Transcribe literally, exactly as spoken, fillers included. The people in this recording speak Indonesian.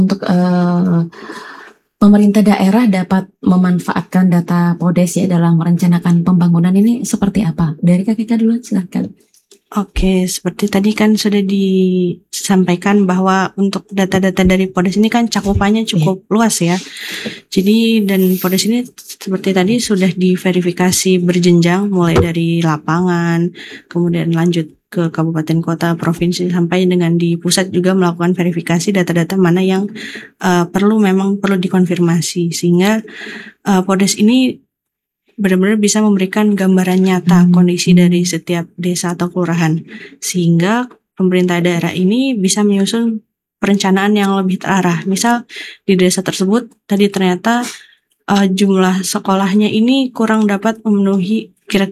Untuk, eee, pemerintah daerah dapat memanfaatkan data PODES ya dalam merencanakan pembangunan ini seperti apa? Dari Kak Kika duluan silahkan. Oke, seperti tadi kan sudah disampaikan bahwa untuk data-data dari PODES ini kan cakupannya cukup luas ya. Jadi dan PODES ini seperti tadi sudah diverifikasi berjenjang mulai dari lapangan, kemudian lanjut ke kabupaten kota, provinsi, sampai dengan di pusat juga melakukan verifikasi data-data mana yang uh, perlu memang perlu dikonfirmasi, sehingga uh, PODES ini benar-benar bisa memberikan gambaran nyata kondisi dari setiap desa atau kelurahan, sehingga pemerintah daerah ini bisa menyusun perencanaan yang lebih terarah. Misal di desa tersebut tadi ternyata uh, jumlah sekolahnya ini kurang dapat memenuhi kira